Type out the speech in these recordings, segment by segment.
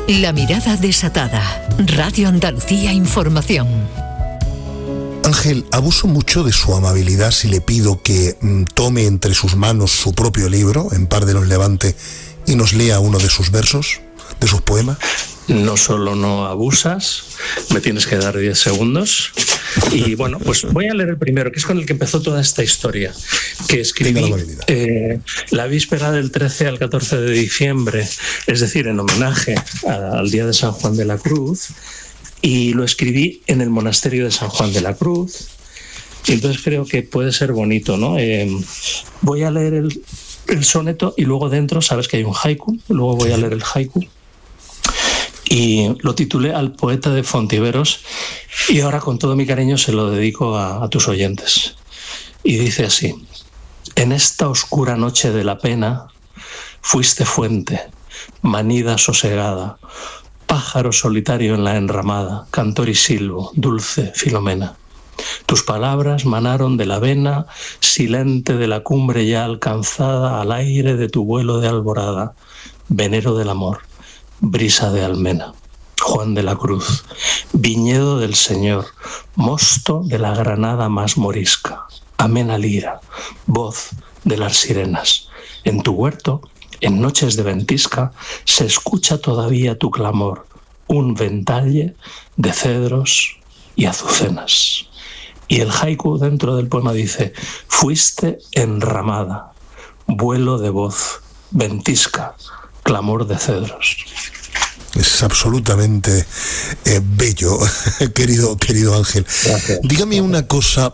La mirada desatada. Radio Andalucía Información. Ángel, abuso mucho de su amabilidad si le pido que tome entre sus manos su propio libro, En Par de los Levante, y nos lea uno de sus versos, de sus poemas. No solo no abusas, me tienes que dar 10 segundos. Y bueno, pues voy a leer el primero, que es con el que empezó toda esta historia, que escribí la víspera del 13 al 14 de diciembre, es decir, en homenaje al día de San Juan de la Cruz, y lo escribí en el monasterio de San Juan de la Cruz, y entonces creo que puede ser bonito, ¿no? Voy a leer el soneto y luego dentro, sabes que hay un haiku, luego voy a leer el haiku. Y lo titulé Al poeta de Fontiveros, y ahora con todo mi cariño se lo dedico a tus oyentes. Y dice así: en esta oscura noche de la pena fuiste fuente, manida sosegada, pájaro solitario en la enramada, cantor y silbo, dulce Filomena. Tus palabras manaron de la vena silente de la cumbre ya alcanzada al aire de tu vuelo de alborada, venero del amor, brisa de almena. Juan de la Cruz, viñedo del Señor, mosto de la granada más morisca, amena lira, voz de las sirenas. En tu huerto, en noches de ventisca, se escucha todavía tu clamor, un ventalle de cedros y azucenas. Y el haiku dentro del poema dice: fuiste enramada, vuelo de voz, ventisca, clamor de cedros. Es absolutamente bello, querido Ángel. Gracias. Dígame una cosa,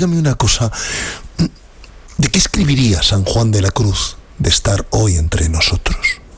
¿de qué escribiría San Juan de la Cruz de estar hoy entre nosotros?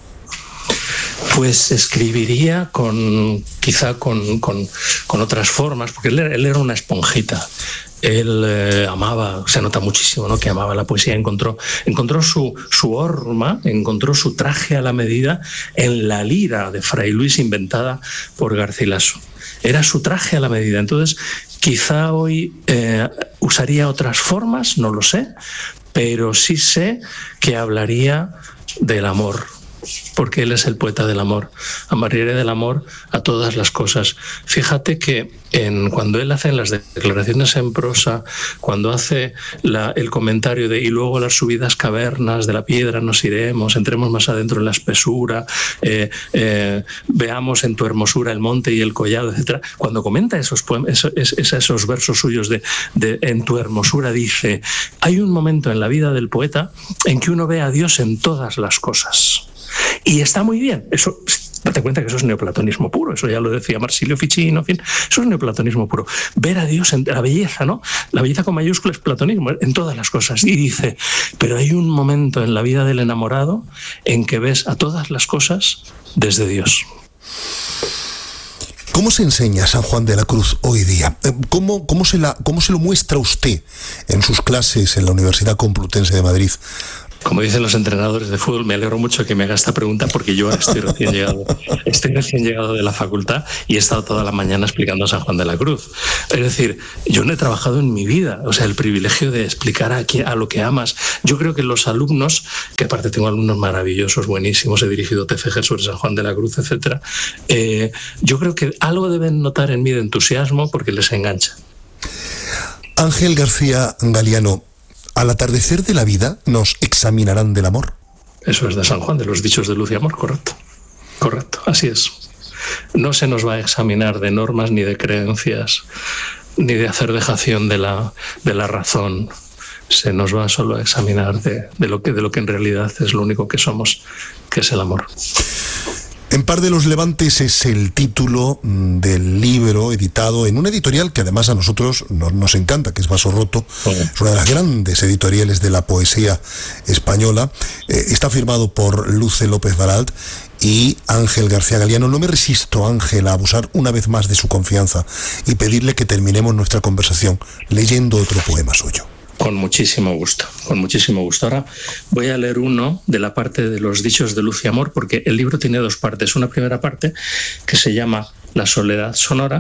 Pues escribiría quizá con otras formas, porque él era una esponjita. Él amaba, se nota muchísimo, ¿no?, que amaba la poesía. Encontró su horma, encontró su traje a la medida en la lira de Fray Luis, inventada por Garcilaso. Era su traje a la medida. Entonces, quizá hoy usaría otras formas, no lo sé, pero sí sé que hablaría del amor, porque él es el poeta del amor. Amaría del amor a todas las cosas. Fíjate que cuando él hace las declaraciones en prosa, cuando hace el comentario de y luego las subidas cavernas de la piedra nos iremos, entremos más adentro en la espesura, veamos en tu hermosura el monte y el collado, etc. Cuando comenta esos poemas, esos versos suyos de en tu hermosura, dice: hay un momento en la vida del poeta en que uno ve a Dios en todas las cosas. Y está muy bien, eso, date cuenta que eso es neoplatonismo puro, eso ya lo decía Marsilio Ficino, en fin, eso es neoplatonismo puro. Ver a Dios en la belleza, ¿no? La belleza con mayúsculas es platonismo, en todas las cosas. Y dice: pero hay un momento en la vida del enamorado en que ves a todas las cosas desde Dios. ¿Cómo se enseña San Juan de la Cruz hoy día? ¿Cómo se lo muestra usted en sus clases en la Universidad Complutense de Madrid? Como dicen los entrenadores de fútbol, me alegro mucho que me haga esta pregunta, porque yo ahora estoy recién llegado de la facultad y he estado toda la mañana explicando a San Juan de la Cruz. Es decir, yo no he trabajado en mi vida, o sea, el privilegio de explicar a lo que amas. Yo creo que los alumnos, que aparte tengo alumnos maravillosos, buenísimos, he dirigido TFG sobre San Juan de la Cruz, etc. Yo creo que algo deben notar en mí de entusiasmo porque les engancha. Ángel García Galiano, al atardecer de la vida nos examinarán del amor. Eso es de San Juan, de los dichos de luz y amor, correcto, así es. No se nos va a examinar de normas ni de creencias, ni de hacer dejación de la razón. Se nos va solo a examinar de lo que en realidad es lo único que somos, que es el amor. En Par de los Levantes es el título del libro editado en una editorial que además a nosotros nos encanta, que es Vaso Roto. Es una de las grandes editoriales de la poesía española. Está firmado por Luce López Baralt y Ángel García Galiano. No me resisto, Ángel, a abusar una vez más de su confianza y pedirle que terminemos nuestra conversación leyendo otro poema suyo. Con muchísimo gusto, con muchísimo gusto. Ahora voy a leer uno de la parte de los dichos de luz y amor, porque el libro tiene dos partes. Una primera parte que se llama La soledad sonora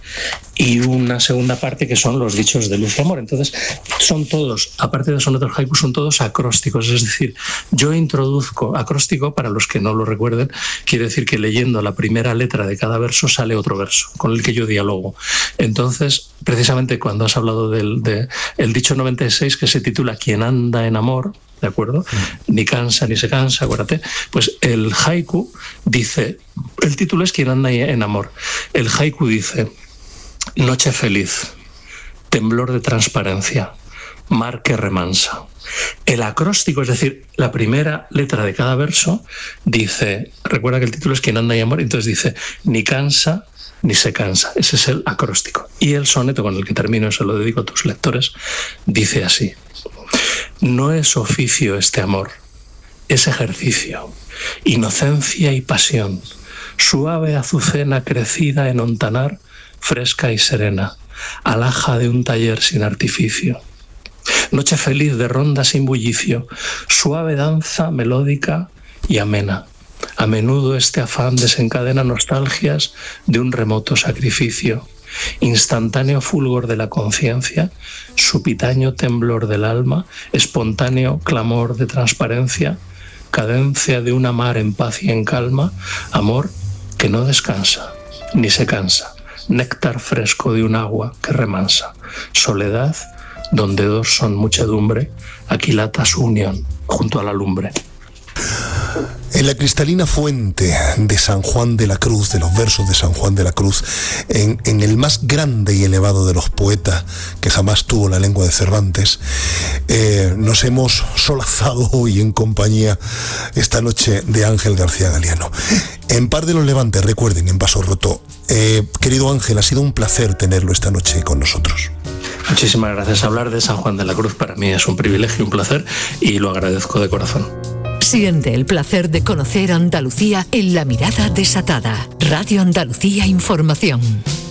y una segunda parte que son los dichos de luz y amor. Entonces, son todos, aparte de sonetos haiku, son todos acrósticos. Es decir, yo introduzco acróstico, para los que no lo recuerden, quiere decir que leyendo la primera letra de cada verso sale otro verso con el que yo dialogo. Entonces, precisamente cuando has hablado del dicho 96, que se titula Quien anda en amor, ¿de acuerdo? Ni cansa ni se cansa, acuérdate. Pues el haiku dice, el título es Quien anda en amor. El haiku dice: noche feliz, temblor de transparencia, mar que remansa. El acróstico, es decir, la primera letra de cada verso, dice, recuerda que el título es Quien anda en amor, entonces dice, ni cansa ni se cansa. Ese es el acróstico. Y el soneto con el que termino, se lo dedico a tus lectores, dice así: no es oficio este amor, es ejercicio, inocencia y pasión, suave azucena crecida en ontanar, fresca y serena, alhaja de un taller sin artificio. Noche feliz de ronda sin bullicio, suave danza melódica y amena. A menudo este afán desencadena nostalgias de un remoto sacrificio. Instantáneo fulgor de la conciencia, supitaño temblor del alma, espontáneo clamor de transparencia, cadencia de una mar en paz y en calma, amor que no descansa ni se cansa, néctar fresco de un agua que remansa, soledad donde dos son muchedumbre, aquilata su unión junto a la lumbre. En la cristalina fuente de San Juan de la Cruz, de los versos de San Juan de la Cruz, en el más grande y elevado de los poetas que jamás tuvo la lengua de Cervantes, nos hemos solazado hoy en compañía esta noche de Ángel García Galiano. En Par de los Levantes, recuerden, en Vaso Roto. Querido Ángel, ha sido un placer tenerlo esta noche con nosotros. Muchísimas gracias. Hablar de San Juan de la Cruz para mí es un privilegio, un placer, y lo agradezco de corazón. Siente el placer de conocer Andalucía en La Mirada Desatada. Radio Andalucía Información.